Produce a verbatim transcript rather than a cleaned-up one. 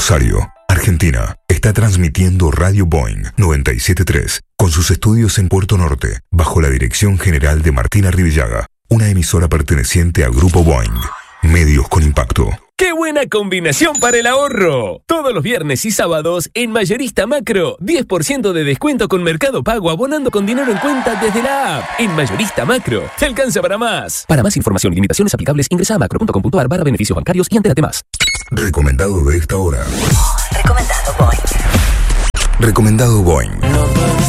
Rosario, Argentina, está transmitiendo Radio Boing noventa y siete punto tres con sus estudios en Puerto Norte, bajo la dirección general de Martina Rivillaga, una emisora perteneciente al Grupo Boing. Medios con impacto. ¡Qué buena combinación para el ahorro! Todos los viernes y sábados en Mayorista Macro, diez por ciento de descuento con Mercado Pago abonando con dinero en cuenta desde la app. En Mayorista Macro, te alcanza para más. Para más información y limitaciones aplicables, ingresa a macro punto com punto a r barra beneficios bancarios y entérate más. Recomendado de esta hora. Recomendado Boing. Recomendado Boing.